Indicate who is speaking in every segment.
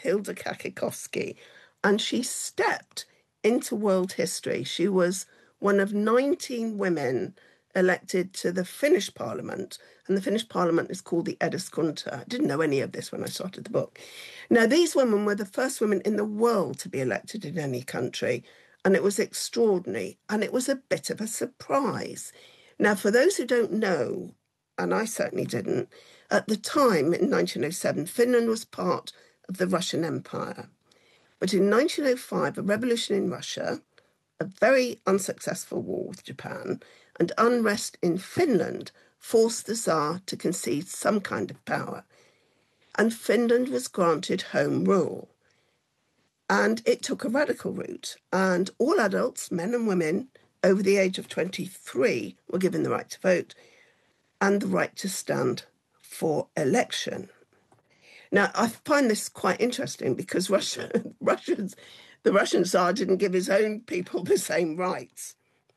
Speaker 1: Hilda Kakikowski, and she stepped into world history. She was one of 19 women elected to the Finnish parliament, and the Finnish parliament is called the Eduskunta. I didn't know any of this when I started the book. Now, these women were the first women in the world to be elected in any country, and it was extraordinary, and it was a bit of a surprise. Now, for those who don't know, and I certainly didn't, at the time, in 1907, Finland was part of the Russian Empire. But in 1905, a revolution in Russia, a very unsuccessful war with Japan, and unrest in Finland forced the Tsar to concede some kind of power. And Finland was granted home rule. And it took a radical route. And all adults, men and women, over the age of 23 were given the right to vote and the right to stand for election. Now, I find this quite interesting because the Russian Tsar didn't give his own people the same rights.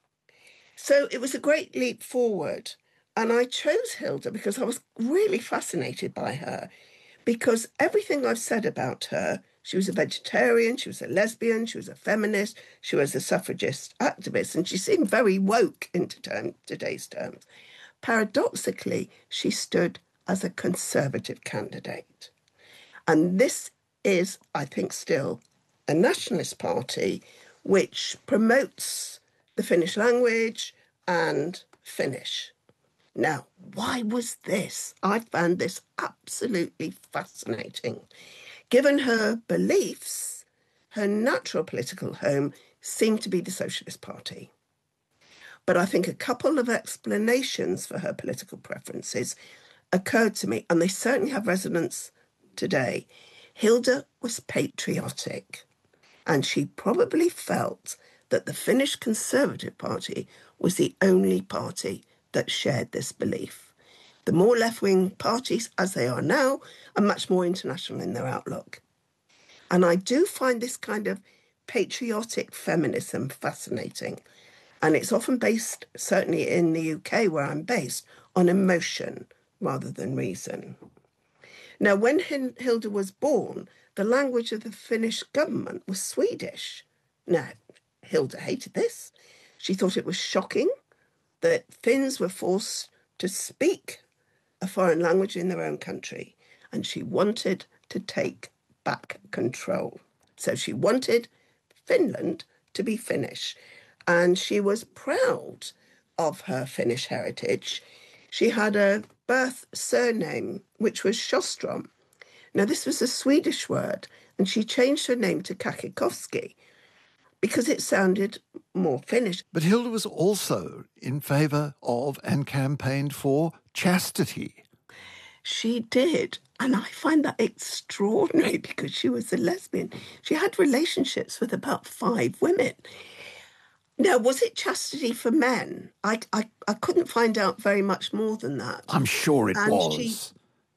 Speaker 1: So it was a great leap forward. And I chose Hilda because I was really fascinated by her, because everything I've said about her, she was a vegetarian, she was a lesbian, she was a feminist, she was a suffragist activist, and she seemed very woke in today's terms. Paradoxically, she stood as a conservative candidate. And this is, I think, still a nationalist party which promotes the Finnish language and Finnish. Now, why was this? I found this absolutely fascinating. Given her beliefs, her natural political home seemed to be the Socialist Party. But I think a couple of explanations for her political preferences occurred to me, and they certainly have resonance today. Hilda was patriotic, and she probably felt that the Finnish Conservative Party was the only party that shared this belief. The more left-wing parties, as they are now, are much more international in their outlook. And I do find this kind of patriotic feminism fascinating. And it's often based, certainly in the UK where I'm based, on emotion rather than reason. Now, when Hilda was born, the language of the Finnish government was Swedish. Now, Hilda hated this. She thought it was shocking that Finns were forced to speak a foreign language in their own country, and she wanted to take back control. So she wanted Finland to be Finnish, and she was proud of her Finnish heritage. She had a birth surname, which was Sjöström. Now, this was a Swedish word, and she changed her name to Kakikowski because it sounded more Finnish.
Speaker 2: But Hilda was also in favour of and campaigned for chastity.
Speaker 1: She did. And I find that extraordinary because she was a lesbian. She had relationships with about 5 women. Now, was it chastity for men? I couldn't find out very much more than that.
Speaker 2: I'm sure it was.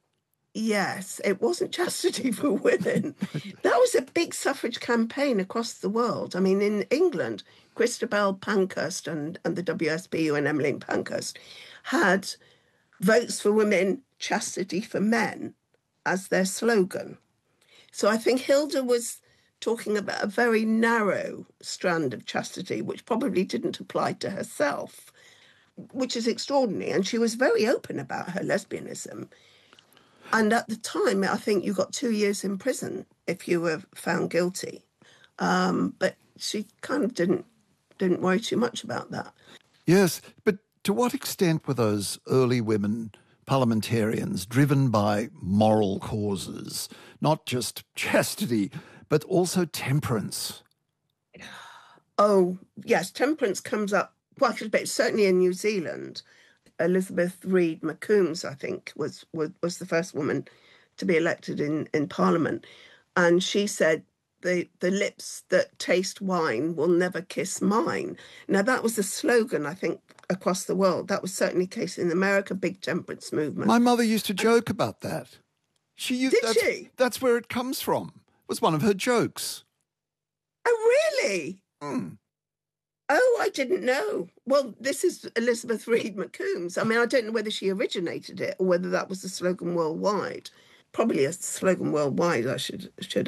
Speaker 1: Yes, it wasn't chastity for women. That was a big suffrage campaign across the world. I mean, in England, Christabel Pankhurst and the WSPU and Emmeline Pankhurst had votes for women, chastity for men as their slogan. So I think Hilda was talking about a very narrow strand of chastity, which probably didn't apply to herself, which is extraordinary. And she was very open about her lesbianism. And at the time, I think you got 2 years in prison if you were found guilty. But she kind of didn't worry too much about that.
Speaker 2: Yes, but to what extent were those early women parliamentarians driven by moral causes, not just chastity, but also temperance?
Speaker 1: Oh, yes, temperance comes up quite a bit, certainly in New Zealand. Elizabeth Reid McCombs, I think, was the first woman to be elected in Parliament. And she said, the lips that taste wine will never kiss mine. Now, that was a slogan, I think, across the world. That was certainly the case in America, big temperance movement.
Speaker 2: My mother used to joke about that. Did she? That's where it comes from. It was one of her jokes.
Speaker 1: Oh, really?
Speaker 2: Mm.
Speaker 1: Oh, I didn't know. Well, this is Elizabeth Reid McCombs. I mean, I don't know whether she originated it or whether that was a slogan worldwide. Probably a slogan worldwide, I should